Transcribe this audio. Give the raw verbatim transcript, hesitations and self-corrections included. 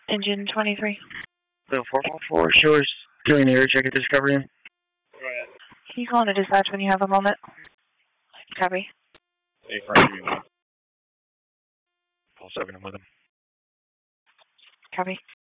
Engine twenty-three. So four one four, showers doing the air check at Discovery. Go ahead. Can you call in to dispatch when you have a moment? Copy. Hey, Frank, you want? Call seven, I'm with him. Copy.